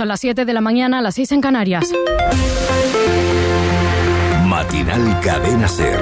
Son las 7 de la mañana, las 6 en Canarias. Matinal Cadena SER.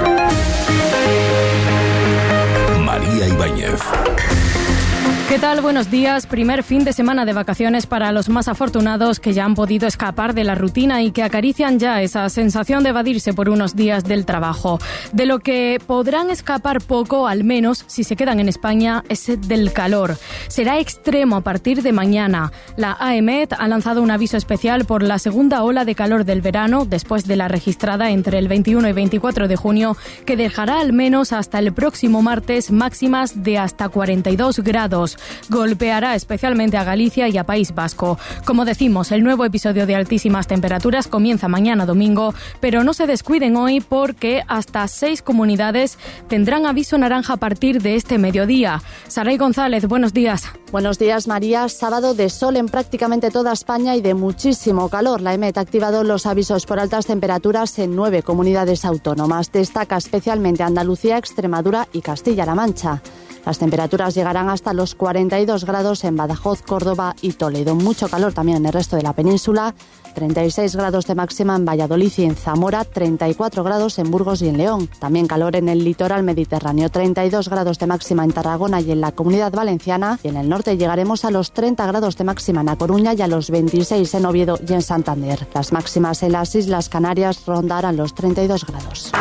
María Ibáñez. ¿Qué tal? Buenos días. Primer fin de semana de vacaciones para los más afortunados que ya han podido escapar de la rutina y que acarician ya esa sensación de evadirse por unos días del trabajo. De lo que podrán escapar poco, al menos si se quedan en España, es del calor. Será extremo a partir de mañana. La AEMET ha lanzado un aviso especial por la segunda ola de calor del verano, después de la registrada entre el 21 y 24 de junio, que dejará al menos hasta el próximo martes máximas de hasta 42 grados. Golpeará especialmente a Galicia y a País Vasco. Como decimos, el nuevo episodio de altísimas temperaturas comienza mañana domingo, pero no se descuiden hoy porque hasta 6 comunidades tendrán aviso naranja a partir de este mediodía. Saray González, buenos días. Buenos días, María. Sábado de sol en prácticamente toda España y de muchísimo calor. La EMET ha activado los avisos por altas temperaturas en 9 comunidades autónomas. Destaca especialmente Andalucía, Extremadura y Castilla-La Mancha. Las temperaturas llegarán hasta los 42 grados en Badajoz, Córdoba y Toledo. Mucho calor también en el resto de la península. 36 grados de máxima en Valladolid y en Zamora, 34 grados en Burgos y en León. También calor en el litoral mediterráneo, 32 grados de máxima en Tarragona y en la Comunidad Valenciana. Y en el norte llegaremos a los 30 grados de máxima en A Coruña y a los 26 en Oviedo y en Santander. Las máximas en las Islas Canarias rondarán los 32 grados.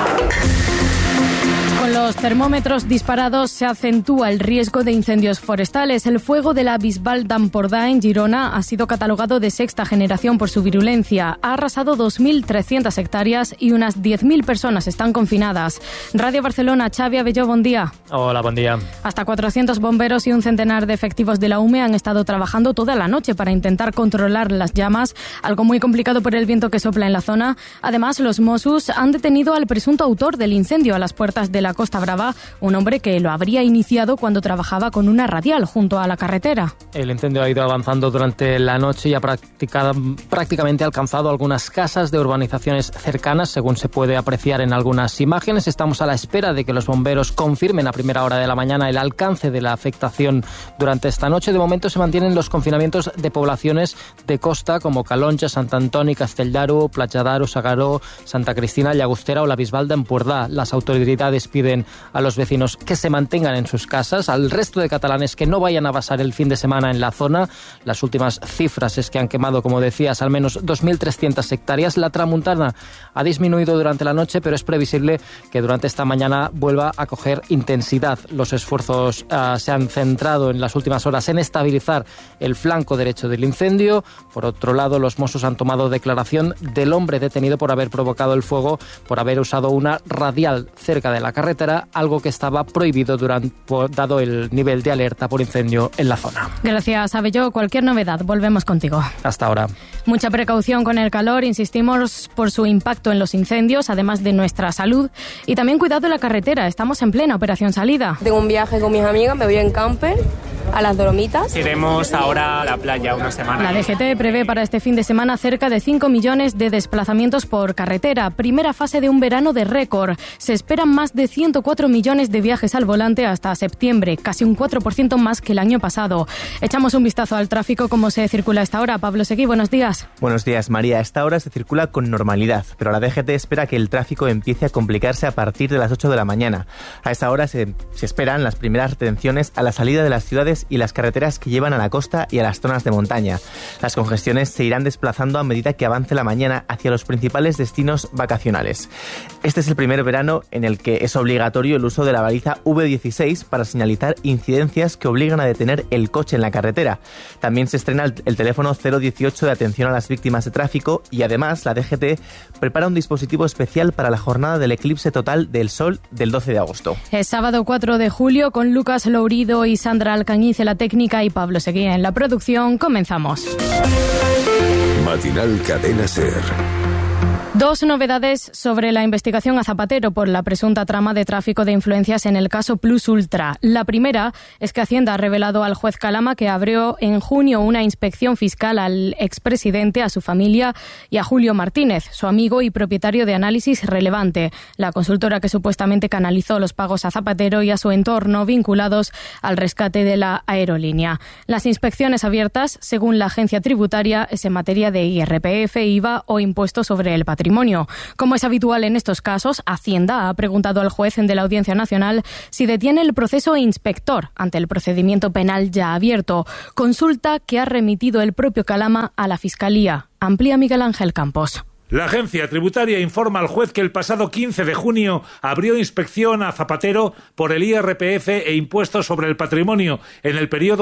Con los termómetros disparados se acentúa el riesgo de incendios forestales. El fuego de la Bisbal d'Empordà en Girona ha sido catalogado de sexta generación por su virulencia. Ha arrasado 2.300 hectáreas y unas 10.000 personas están confinadas. Radio Barcelona, Xavi Abelló, buen día. Hola, buen día. Hasta 400 bomberos y un centenar de efectivos de la UME han estado trabajando toda la noche para intentar controlar las llamas, algo muy complicado por el viento que sopla en la zona. Además, los Mossos han detenido al presunto autor del incendio a las puertas de la Costa Brava, un hombre que lo habría iniciado cuando trabajaba con una radial junto a la carretera. El incendio ha ido avanzando durante la noche y ha prácticamente alcanzado algunas casas de urbanizaciones cercanas, según se puede apreciar en algunas imágenes. Estamos a la espera de que los bomberos confirmen a primera hora de la mañana el alcance de la afectación durante esta noche. De momento se mantienen los confinamientos de poblaciones de costa como Calonja, Sant Antoni, Castelldaro, Platja d'Aro, Sagaró, Santa Cristina, Llagostera o la Bisbal d'Empordà. Las autoridades piden a los vecinos que se mantengan en sus casas, al resto de catalanes que no vayan a pasar el fin de semana en la zona. Las últimas cifras es que han quemado, como decías, al menos 2.300 hectáreas. La tramuntana ha disminuido durante la noche, pero es previsible que durante esta mañana vuelva a coger intensidad. Los esfuerzos se han centrado en las últimas horas en estabilizar el flanco derecho del incendio. Por otro lado, los Mossos han tomado declaración del hombre detenido por haber provocado el fuego, por haber usado una radial cerca de la carretera, algo que estaba prohibido dado el nivel de alerta por incendio en la zona. Gracias, Abelló. Cualquier novedad, volvemos contigo. Hasta ahora. Mucha precaución con el calor, insistimos, por su impacto en los incendios, además de nuestra salud. Y también cuidado en la carretera, estamos en plena operación salida. Tengo un viaje con mis amigas, me voy en camper a las Dolomitas. Iremos ahora a la playa una semana. La DGT prevé para este fin de semana cerca de 5 millones de desplazamientos por carretera. Primera fase de un verano de récord. Se esperan más de 104 millones de viajes al volante hasta septiembre, casi un 4% más que el año pasado. Echamos un vistazo al tráfico, cómo se circula a esta hora. Pablo Seguí, buenos días. Buenos días, María. A esta hora se circula con normalidad, pero la DGT espera que el tráfico empiece a complicarse a partir de las 8 de la mañana. A esta hora se esperan las primeras retenciones a la salida de las ciudades y las carreteras que llevan a la costa y a las zonas de montaña. Las congestiones se irán desplazando a medida que avance la mañana hacia los principales destinos vacacionales. Este es el primer verano en el que es obligatorio el uso de la baliza V16 para señalizar incidencias que obligan a detener el coche en la carretera. También se estrena el teléfono 018 de atención a las víctimas de tráfico y además la DGT prepara un dispositivo especial para la jornada del eclipse total del sol del 12 de agosto. Es sábado 4 de julio con Lucas Lourido y Sandra Alcañiz en la técnica y Pablo Seguía en la producción. Comenzamos. Matinal Cadena SER. Dos novedades sobre la investigación a Zapatero por la presunta trama de tráfico de influencias en el caso Plus Ultra. La primera es que Hacienda ha revelado al juez Calama que abrió en junio una inspección fiscal al expresidente, a su familia y a Julio Martínez, su amigo y propietario de Análisis Relevante, la consultora que supuestamente canalizó los pagos a Zapatero y a su entorno vinculados al rescate de la aerolínea. Las inspecciones abiertas, según la agencia tributaria, es en materia de IRPF, IVA o impuestos sobre el patrimonio. Como es habitual en estos casos, Hacienda ha preguntado al juez de la Audiencia Nacional si detiene el proceso inspector ante el procedimiento penal ya abierto, consulta que ha remitido el propio Calama a la Fiscalía. Amplía Miguel Ángel Campos. La agencia tributaria informa al juez que el pasado 15 de junio abrió inspección a Zapatero por el IRPF e impuestos sobre el patrimonio en el periodo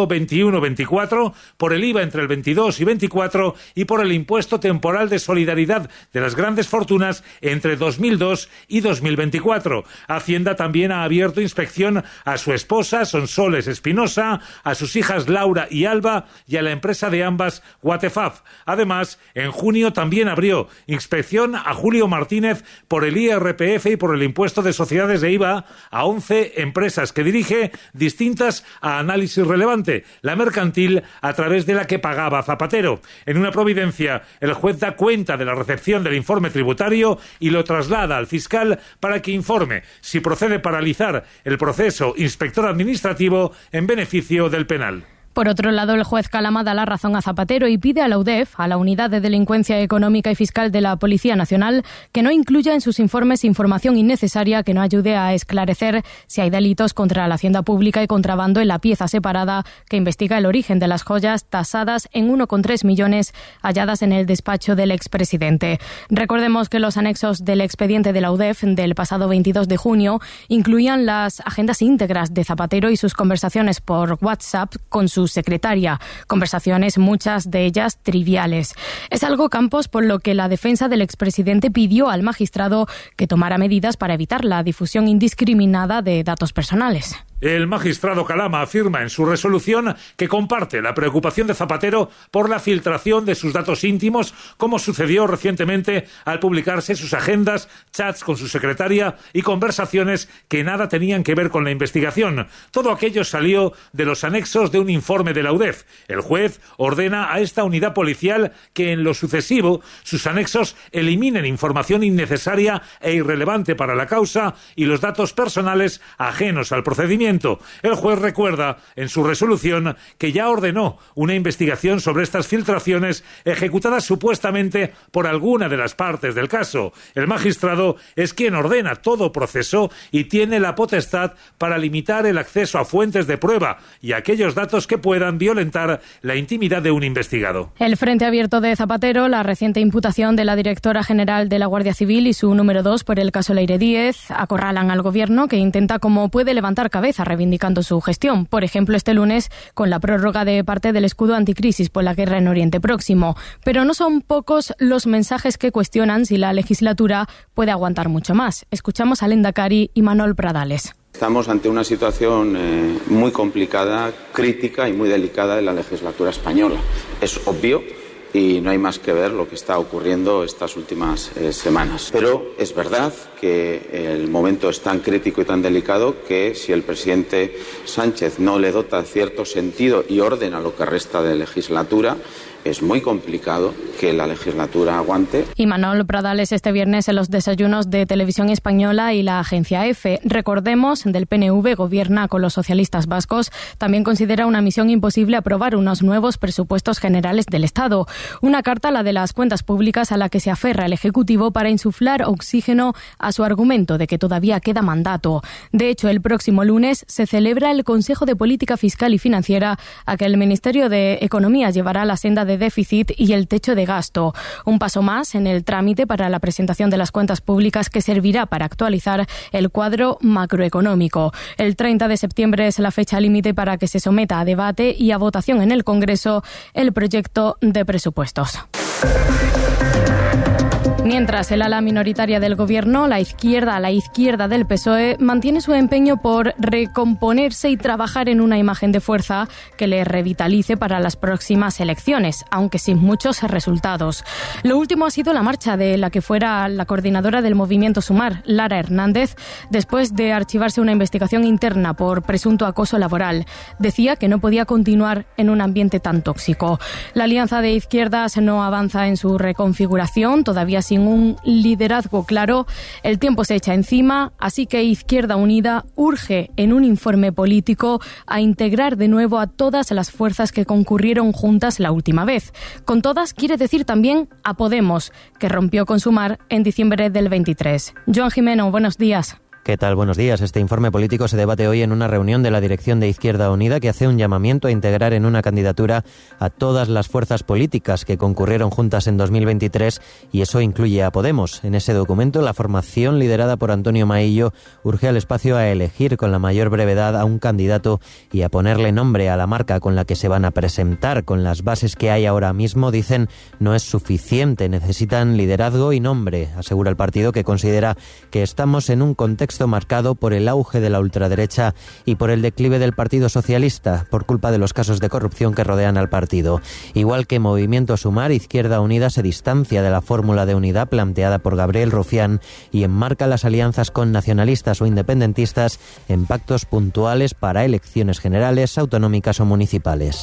21-24, por el IVA entre el 22 y 24 y por el impuesto temporal de solidaridad de las grandes fortunas entre 2002 y 2024. Hacienda también ha abierto inspección a su esposa, Sonsoles Espinosa, a sus hijas Laura y Alba y a la empresa de ambas, Watefaf. Además, en junio también abrió inspección a Julio Martínez por el IRPF y por el impuesto de sociedades de IVA a 11 empresas que dirige, distintas a Análisis Relevante, la mercantil a través de la que pagaba Zapatero. En una providencia, el juez da cuenta de la recepción del informe tributario y lo traslada al fiscal para que informe si procede paralizar el proceso inspector administrativo en beneficio del penal. Por otro lado, el juez Calama da la razón a Zapatero y pide a la UDEF, a la Unidad de Delincuencia Económica y Fiscal de la Policía Nacional, que no incluya en sus informes información innecesaria que no ayude a esclarecer si hay delitos contra la hacienda pública y contrabando en la pieza separada que investiga el origen de las joyas tasadas en 1,3 millones halladas en el despacho del expresidente. Recordemos que los anexos del expediente de la UDEF del pasado 22 de junio incluían las agendas íntegras de Zapatero y sus conversaciones por WhatsApp con su secretaria, conversaciones muchas de ellas triviales. Es algo, Campos, por lo que la defensa del expresidente pidió al magistrado que tomara medidas para evitar la difusión indiscriminada de datos personales. El magistrado Calama afirma en su resolución que comparte la preocupación de Zapatero por la filtración de sus datos íntimos, como sucedió recientemente al publicarse sus agendas, chats con su secretaria y conversaciones que nada tenían que ver con la investigación. Todo aquello salió de los anexos de un informe de la UDEF. El juez ordena a esta unidad policial que en lo sucesivo sus anexos eliminen información innecesaria e irrelevante para la causa y los datos personales ajenos al procedimiento. El juez recuerda en su resolución que ya ordenó una investigación sobre estas filtraciones ejecutadas supuestamente por alguna de las partes del caso. El magistrado es quien ordena todo proceso y tiene la potestad para limitar el acceso a fuentes de prueba y a aquellos datos que puedan violentar la intimidad de un investigado. El frente abierto de Zapatero, la reciente imputación de la directora general de la Guardia Civil y su número 2 por el caso Leire Díez acorralan al gobierno, que intenta como puede levantar cabeza reivindicando su gestión. Por ejemplo, este lunes con la prórroga de parte del escudo anticrisis por la guerra en Oriente Próximo. Pero no son pocos los mensajes que cuestionan si la legislatura puede aguantar mucho más. Escuchamos al Lehendakari Imanol Pradales. Estamos ante una situación muy complicada, crítica y muy delicada de la legislatura española. Es obvio y no hay más que ver lo que está ocurriendo estas últimas semanas. Pero es verdad que el momento es tan crítico y tan delicado que si el presidente Sánchez no le dota cierto sentido y orden a lo que resta de legislatura, es muy complicado que la legislatura aguante. Imanol Pradales este viernes en los desayunos de Televisión Española y la agencia EFE. Recordemos, del PNV gobierna con los socialistas vascos. También considera una misión imposible aprobar unos nuevos presupuestos generales del Estado. Una carta, la de las cuentas públicas, a la que se aferra el Ejecutivo para insuflar oxígeno a su argumento de que todavía queda mandato. De hecho, el próximo lunes se celebra el Consejo de Política Fiscal y Financiera, a que el Ministerio de Economía llevará la senda de déficit y el techo de gasto. Un paso más en el trámite para la presentación de las cuentas públicas que servirá para actualizar el cuadro macroeconómico. El 30 de septiembre es la fecha límite para que se someta a debate y a votación en el Congreso el proyecto de presupuestos. Mientras el ala minoritaria del gobierno, la izquierda del PSOE, mantiene su empeño por recomponerse y trabajar en una imagen de fuerza que le revitalice para las próximas elecciones, aunque sin muchos resultados. Lo último ha sido la marcha de la que fuera la coordinadora del movimiento Sumar, Lara Hernández, después de archivarse una investigación interna por presunto acoso laboral. Decía que no podía continuar en un ambiente tan tóxico. La alianza de izquierdas no avanza en su reconfiguración, todavía sin un liderazgo claro. El tiempo se echa encima, así que Izquierda Unida urge en un informe político a integrar de nuevo a todas las fuerzas que concurrieron juntas la última vez. Con todas quiere decir también a Podemos, que rompió con Sumar en diciembre del 23. Joan Jimeno, buenos días. ¿Qué tal? Buenos días. Este informe político se debate hoy en una reunión de la dirección de Izquierda Unida que hace un llamamiento a integrar en una candidatura a todas las fuerzas políticas que concurrieron juntas en 2023 y eso incluye a Podemos. En ese documento, la formación liderada por Antonio Maillo urge al espacio a elegir con la mayor brevedad a un candidato y a ponerle nombre a la marca con la que se van a presentar. Con las bases que hay ahora mismo, dicen, no es suficiente. Necesitan liderazgo y nombre, asegura el partido, que considera que estamos en un contexto marcado por el auge de la ultraderecha y por el declive del Partido Socialista, por culpa de los casos de corrupción que rodean al partido. Igual que Movimiento Sumar, Izquierda Unida se distancia de la fórmula de unidad planteada por Gabriel Rufián y enmarca las alianzas con nacionalistas o independentistas en pactos puntuales para elecciones generales, autonómicas o municipales.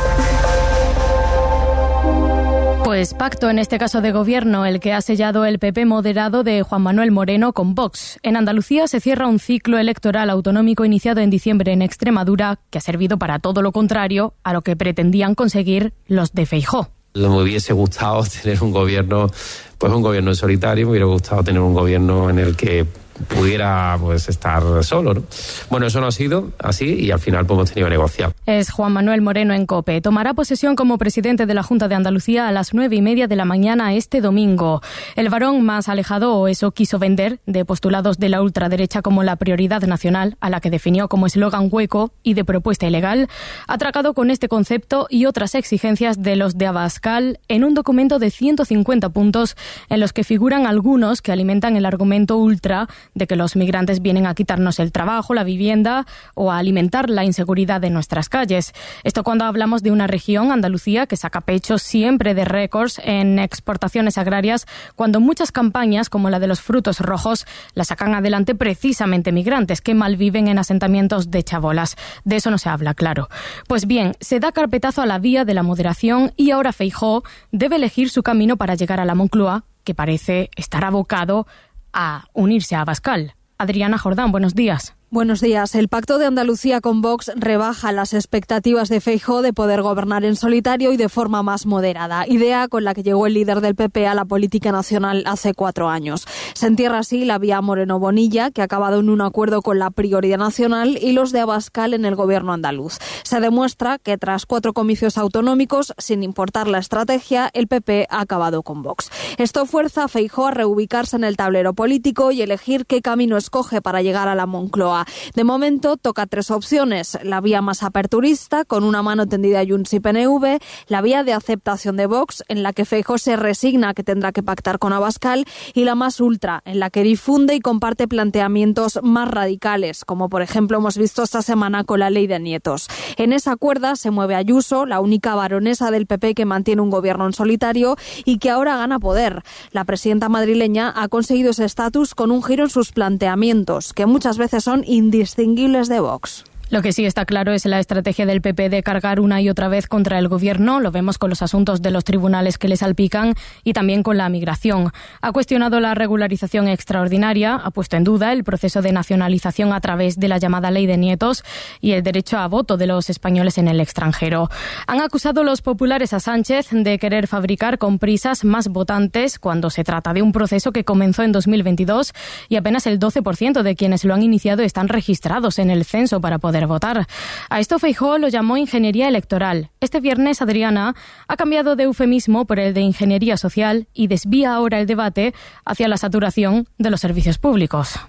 Pues pacto, en este caso de gobierno, el que ha sellado el PP moderado de Juan Manuel Moreno con Vox. En Andalucía se cierra un ciclo electoral autonómico iniciado en diciembre en Extremadura, que ha servido para todo lo contrario a lo que pretendían conseguir los de Feijóo. Me hubiese gustado tener un gobierno, pues un gobierno en solitario, me hubiera gustado tener un gobierno en el que pudiera pues estar solo, ¿no? Bueno, eso no ha sido así y al final pues hemos tenido que negociar. Es Juan Manuel Moreno en COPE. Tomará posesión como presidente de la Junta de Andalucía a las 9:30 de la mañana este domingo. El varón más alejado, o eso quiso vender, de postulados de la ultraderecha como la prioridad nacional, a la que definió como eslogan hueco y de propuesta ilegal, ha tragado con este concepto y otras exigencias de los de Abascal en un documento de 150 puntos en los que figuran algunos que alimentan el argumento ultra de que los migrantes vienen a quitarnos el trabajo, la vivienda o a alimentar la inseguridad de nuestras calles. Esto cuando hablamos de una región, Andalucía, que saca pecho siempre de récords en exportaciones agrarias, cuando muchas campañas, como la de los frutos rojos, la sacan adelante precisamente migrantes que malviven en asentamientos de chabolas. De eso no se habla, claro. Pues bien, se da carpetazo a la vía de la moderación y ahora Feijóo debe elegir su camino para llegar a la Moncloa, que parece estar abocado a unirse a Abascal. Adriana Jordán, buenos días. Buenos días. El pacto de Andalucía con Vox rebaja las expectativas de Feijóo de poder gobernar en solitario y de forma más moderada, idea con la que llegó el líder del PP a la política nacional hace 4 años. Se entierra así la vía Moreno-Bonilla, que ha acabado en un acuerdo con la prioridad nacional y los de Abascal en el gobierno andaluz. Se demuestra que tras 4 comicios autonómicos, sin importar la estrategia, el PP ha acabado con Vox. Esto fuerza a Feijóo a reubicarse en el tablero político y elegir qué camino escoge para llegar a la Moncloa. De momento toca 3 opciones: la vía más aperturista, con una mano tendida a Junts y PNV, la vía de aceptación de Vox, en la que Feijóo se resigna que tendrá que pactar con Abascal, y la más ultra, en la que difunde y comparte planteamientos más radicales, como por ejemplo hemos visto esta semana con la ley de nietos. En esa cuerda se mueve Ayuso, la única baronesa del PP que mantiene un gobierno en solitario y que ahora gana poder. La presidenta madrileña ha conseguido ese estatus con un giro en sus planteamientos, que muchas veces son indistinguibles de Vox. Lo que sí está claro es la estrategia del PP de cargar una y otra vez contra el gobierno. Lo vemos con los asuntos de los tribunales que le salpican y también con la migración. Ha cuestionado la regularización extraordinaria, ha puesto en duda el proceso de nacionalización a través de la llamada ley de nietos y el derecho a voto de los españoles en el extranjero. Han acusado los populares a Sánchez de querer fabricar con prisas más votantes cuando se trata de un proceso que comenzó en 2022 y apenas el 12% de quienes lo han iniciado están registrados en el censo para poder votar. A esto Feijóo lo llamó ingeniería electoral. Este viernes, Adriana, ha cambiado de eufemismo por el de ingeniería social y desvía ahora el debate hacia la saturación de los servicios públicos.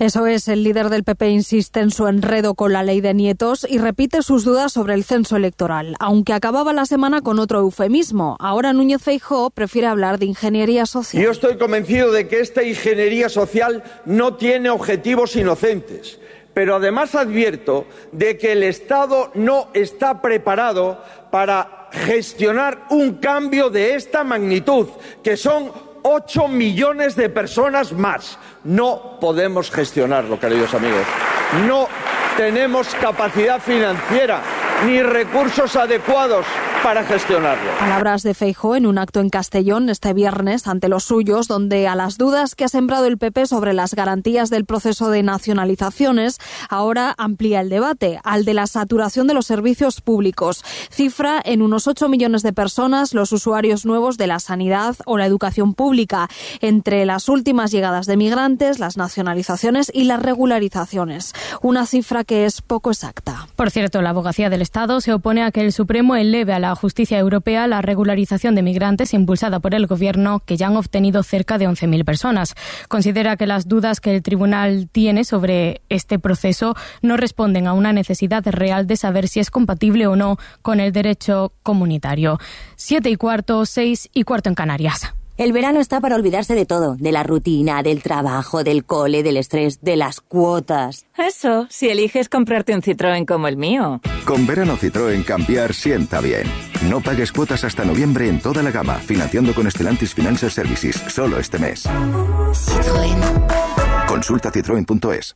Eso es, el líder del PP insiste en su enredo con la ley de nietos y repite sus dudas sobre el censo electoral, aunque acababa la semana con otro eufemismo. Ahora Núñez Feijóo prefiere hablar de ingeniería social. Yo estoy convencido de que esta ingeniería social no tiene objetivos inocentes, pero además advierto de que el Estado no está preparado para gestionar un cambio de esta magnitud, que son 8 millones de personas más. No podemos gestionarlo, queridos amigos. No tenemos capacidad financiera ni recursos adecuados para gestionarlo. Palabras de Feijóo en un acto en Castellón este viernes ante los suyos, donde a las dudas que ha sembrado el PP sobre las garantías del proceso de nacionalizaciones, ahora amplía el debate al de la saturación de los servicios públicos. Cifra en unos 8 millones de personas los usuarios nuevos de la sanidad o la educación pública, entre las últimas llegadas de migrantes, las nacionalizaciones y las regularizaciones. Una cifra que es poco exacta. Por cierto, la Abogacía del Estado se opone a que el Supremo eleve a la justicia europea la regularización de migrantes impulsada por el Gobierno, que ya han obtenido cerca de 11.000 personas. Considera que las dudas que el tribunal tiene sobre este proceso no responden a una necesidad real de saber si es compatible o no con el derecho comunitario. 7:15, 6:15 en Canarias. El verano está para olvidarse de todo, de la rutina, del trabajo, del cole, del estrés, de las cuotas. Eso, si eliges comprarte un Citroën como el mío. Con verano Citroën cambiar sienta bien. No pagues cuotas hasta noviembre en toda la gama, financiando con Stellantis Financial Services, solo este mes. Citroën. Consulta citroen.es.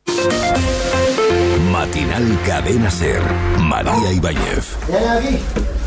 Matinal Cadena SER. María Ibáñez. Ven aquí.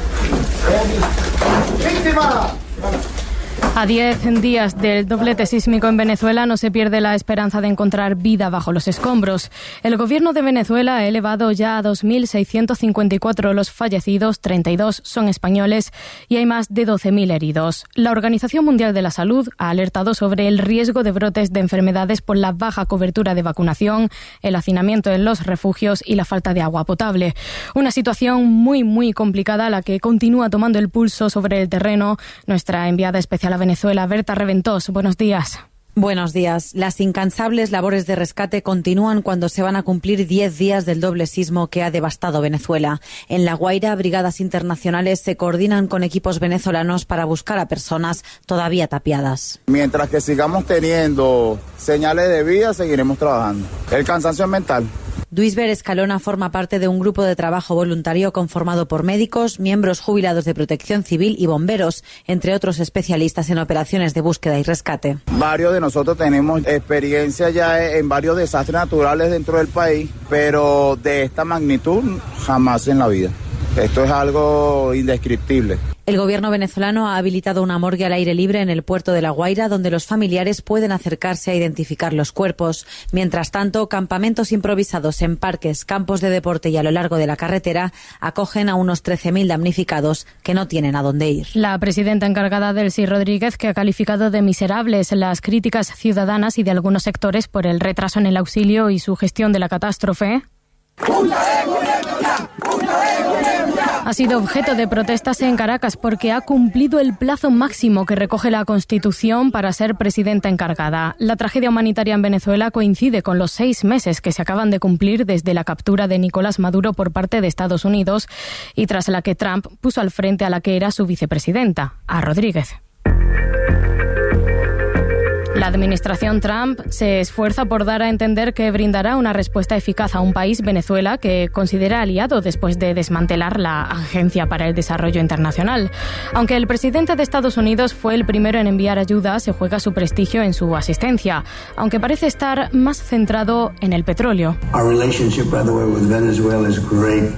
¡Víctima! A 10 días del doblete sísmico en Venezuela no se pierde la esperanza de encontrar vida bajo los escombros. El gobierno de Venezuela ha elevado ya a 2.654 los fallecidos, 32 son españoles y hay más de 12.000 heridos. La Organización Mundial de la Salud ha alertado sobre el riesgo de brotes de enfermedades por la baja cobertura de vacunación, el hacinamiento en los refugios y la falta de agua potable. Una situación muy complicada a la que continúa tomando el pulso sobre el terreno nuestra enviada especial a Venezuela, Berta Reventós. Buenos días. Buenos días. Las incansables labores de rescate continúan cuando se van a cumplir 10 días del doble sismo que ha devastado Venezuela. En La Guaira, brigadas internacionales se coordinan con equipos venezolanos para buscar a personas todavía tapiadas. Mientras que sigamos teniendo señales de vida, seguiremos trabajando. El cansancio es mental. Duisber Escalona forma parte de un grupo de trabajo voluntario conformado por médicos, miembros jubilados de Protección Civil y bomberos, entre otros especialistas en operaciones de búsqueda y rescate. Varios de nosotros tenemos experiencia ya en varios desastres naturales dentro del país, pero de esta magnitud jamás en la vida. Esto es algo indescriptible. El gobierno venezolano ha habilitado una morgue al aire libre en el puerto de La Guaira, donde los familiares pueden acercarse a identificar los cuerpos. Mientras tanto, campamentos improvisados en parques, campos de deporte y a lo largo de la carretera acogen a unos 13.000 damnificados que no tienen a dónde ir. La presidenta encargada, Delcy Rodríguez, que ha calificado de miserables las críticas ciudadanas y de algunos sectores por el retraso en el auxilio y su gestión de la catástrofe, ha sido objeto de protestas en Caracas porque ha cumplido el plazo máximo que recoge la Constitución para ser presidenta encargada. La tragedia humanitaria en Venezuela coincide con los 6 meses que se acaban de cumplir desde la captura de Nicolás Maduro por parte de Estados Unidos y tras la que Trump puso al frente a la que era su vicepresidenta, a Rodríguez. La administración Trump se esfuerza por dar a entender que brindará una respuesta eficaz a un país, Venezuela, que considera aliado después de desmantelar la Agencia para el Desarrollo Internacional. Aunque el presidente de Estados Unidos fue el primero en enviar ayuda, se juega su prestigio en su asistencia, aunque parece estar más centrado en el petróleo. Our relationship, by the way, with Venezuela is great.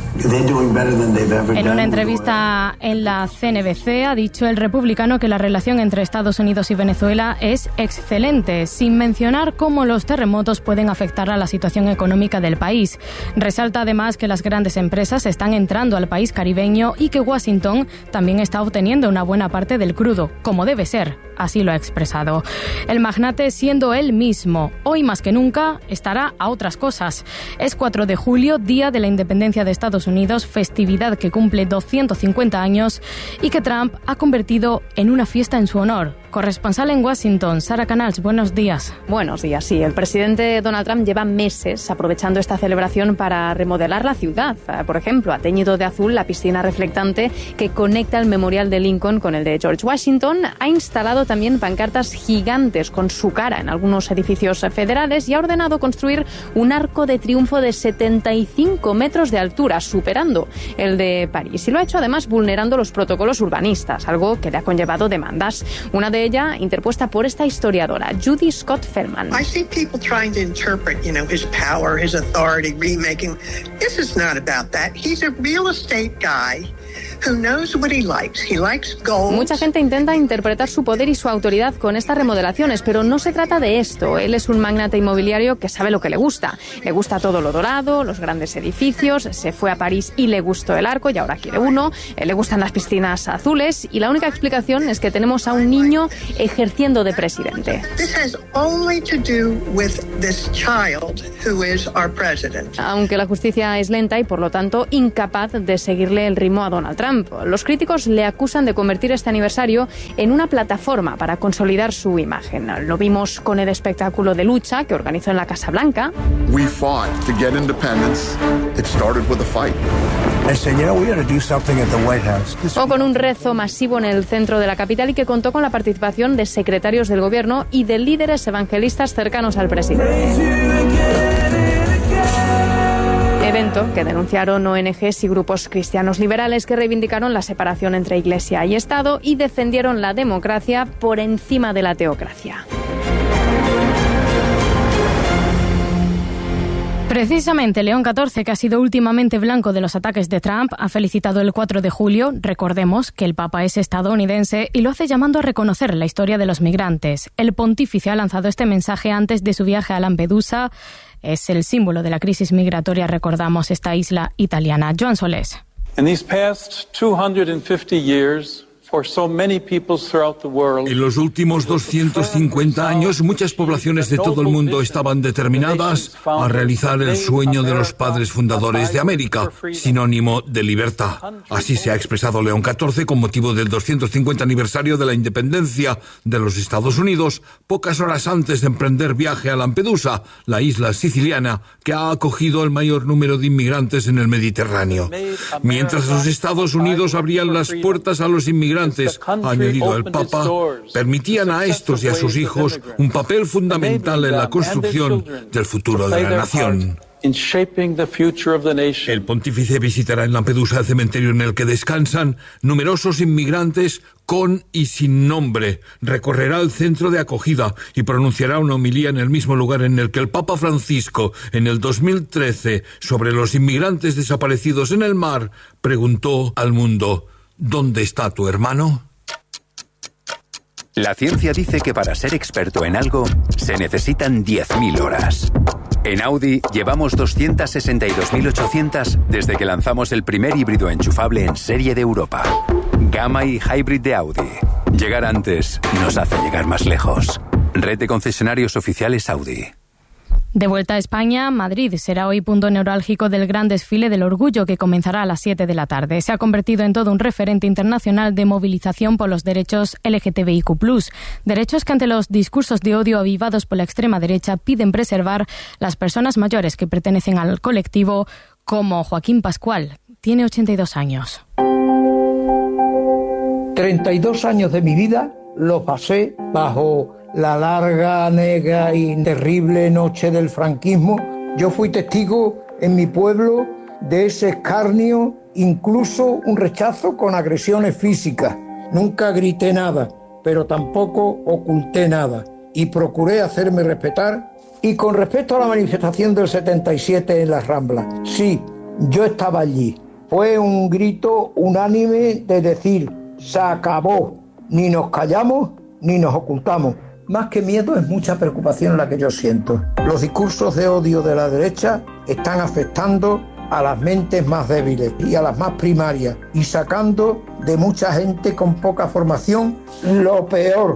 En una entrevista en la CNBC ha dicho el republicano que la relación entre Estados Unidos y Venezuela es excelente, sin mencionar cómo los terremotos pueden afectar a la situación económica del país. Resalta además que las grandes empresas están entrando al país caribeño y que Washington también está obteniendo una buena parte del crudo, como debe ser. Así lo ha expresado. El magnate, siendo él mismo, hoy más que nunca, estará a otras cosas. Es 4 de julio, Día de la Independencia de Estados Unidos, festividad que cumple 250 años y que Trump ha convertido en una fiesta en su honor. Corresponsal en Washington, Sara Canals, buenos días. Buenos días, sí. El presidente Donald Trump lleva meses aprovechando esta celebración para remodelar la ciudad. Por ejemplo, ha teñido de azul la piscina reflectante que conecta el Memorial de Lincoln con el de George Washington. Ha instalado también pancartas gigantes con su cara en algunos edificios federales y ha ordenado construir un arco de triunfo de 75 metros de altura, superando el de París. Y lo ha hecho además vulnerando los protocolos urbanistas, algo que le ha conllevado demandas. Una de ellas interpuesta por esta historiadora, Judy Scott Feldman. I see people trying to interpret, his power, his authority, remaking. This is not about that. He's a real estate guy who knows what he likes. He likes gold. Mucha gente intenta interpretar su poder y su autoridad con estas remodelaciones, pero no se trata de esto. Él es un magnate inmobiliario que sabe lo que le gusta. Le gusta todo lo dorado, los grandes edificios, se fue a París y le gustó el arco y ahora quiere uno. Le gustan las piscinas azules y la única explicación es que tenemos a un niño ejerciendo de presidente. Aunque la justicia es lenta y por lo tanto incapaz de seguirle el ritmo a Donald Trump. Los críticos le acusan de convertir este aniversario en una plataforma para consolidar su imagen. Lo vimos con el espectáculo de lucha que organizó en la Casa Blanca. We fought to get independence. It started with a fight. O con un rezo masivo en el centro de la capital y que contó con la participación de secretarios del gobierno y de líderes evangelistas cercanos al presidente. Evento que denunciaron ONGs y grupos cristianos liberales que reivindicaron la separación entre Iglesia y Estado y defendieron la democracia por encima de la teocracia. Precisamente León XIV, que ha sido últimamente blanco de los ataques de Trump, ha felicitado el 4 de julio, recordemos que el Papa es estadounidense, y lo hace llamando a reconocer la historia de los migrantes. El pontífice ha lanzado este mensaje antes de su viaje a Lampedusa. Es el símbolo de la crisis migratoria, recordamos, esta isla italiana. Joan Solés. In these past 250 years, en los últimos 250 años, muchas poblaciones de todo el mundo estaban determinadas a realizar el sueño de los padres fundadores de América, sinónimo de libertad. Así se ha expresado León XIV con motivo del 250 aniversario de la independencia de los Estados Unidos, pocas horas antes de emprender viaje a Lampedusa, la isla siciliana que ha acogido el mayor número de inmigrantes en el Mediterráneo. Mientras los Estados Unidos abrían las puertas a los inmigrantes, ha añadido el Papa, permitían a estos y a sus hijos un papel fundamental en la construcción del futuro de la nación. El pontífice visitará en Lampedusa el cementerio en el que descansan numerosos inmigrantes con y sin nombre. Recorrerá el centro de acogida y pronunciará una homilía en el mismo lugar en el que el Papa Francisco, en el 2013, sobre los inmigrantes desaparecidos en el mar, preguntó al mundo: ¿dónde está tu hermano? La ciencia dice que para ser experto en algo se necesitan 10.000 horas. En Audi llevamos 262.800 desde que lanzamos el primer híbrido enchufable en serie de Europa. Gamma y Hybrid de Audi. Llegar antes nos hace llegar más lejos. Red de concesionarios oficiales Audi. De vuelta a España, Madrid será hoy punto neurálgico del gran desfile del orgullo que comenzará a las 7 de la tarde. Se ha convertido en todo un referente internacional de movilización por los derechos LGTBIQ+, derechos que ante los discursos de odio avivados por la extrema derecha piden preservar las personas mayores que pertenecen al colectivo, como Joaquín Pascual. Tiene 82 años. 32 años de mi vida los pasé bajo la larga, negra y terrible noche del franquismo. Yo fui testigo en mi pueblo de ese escarnio, incluso un rechazo con agresiones físicas. Nunca grité nada, pero tampoco oculté nada y procuré hacerme respetar. Y con respecto a la manifestación del 77 en las Ramblas, sí, yo estaba allí. Fue un grito unánime de decir: se acabó, ni nos callamos ni nos ocultamos. Más que miedo es mucha preocupación la que yo siento. Los discursos de odio de la derecha están afectando a las mentes más débiles y a las más primarias y sacando de mucha gente con poca formación lo peor.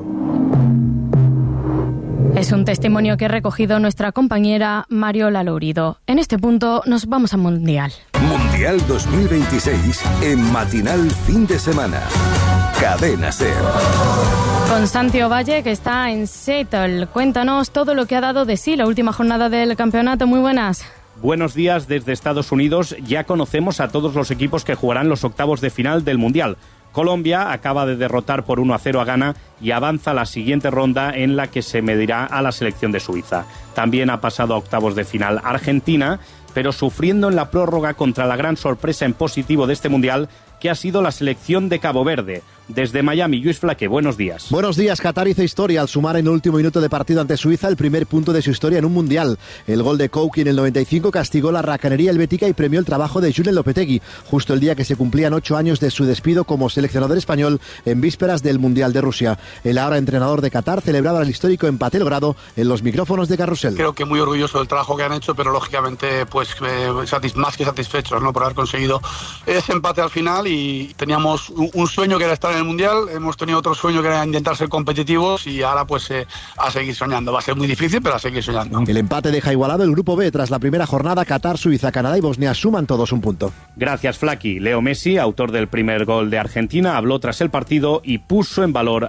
Es un testimonio que ha recogido nuestra compañera Mariola Lourido. En este punto nos vamos a Mundial. Mundial 2026 en Matinal Fin de Semana. Cadena SER. Con Santi Ovalle, que está en Seattle. Cuéntanos todo lo que ha dado de sí la última jornada del campeonato. Muy buenas. Buenos días desde Estados Unidos. Ya conocemos a todos los equipos que jugarán los octavos de final del Mundial. Colombia acaba de derrotar por 1-0 a Ghana y avanza a la siguiente ronda, en la que se medirá a la selección de Suiza. También ha pasado a octavos de final Argentina, pero sufriendo en la prórroga contra la gran sorpresa en positivo de este Mundial, que ha sido la selección de Cabo Verde. Desde Miami, Luis Flaque, buenos días. Buenos días. Qatar hizo historia al sumar en el último minuto de partido ante Suiza el primer punto de su historia en un Mundial. El gol de Kouki en el 95 castigó la racanería helvética y premió el trabajo de Julen Lopetegui, justo el día que se cumplían 8 años de su despido como seleccionador español en vísperas del Mundial de Rusia. El ahora entrenador de Qatar celebraba el histórico empate logrado en los micrófonos de Carrusel. Creo que muy orgulloso del trabajo que han hecho, pero lógicamente pues más que satisfechos, ¿no?, por haber conseguido ese empate al final, y teníamos un sueño que era estar en el Mundial. Hemos tenido otro sueño que era intentar ser competitivos, y ahora pues a seguir soñando. Va a ser muy difícil, pero a seguir soñando. El empate deja igualado el grupo B. Tras la primera jornada, Qatar, Suiza, Canadá y Bosnia suman todos un punto. Gracias, Flaki. Leo Messi, autor del primer gol de Argentina, habló tras el partido y puso en valor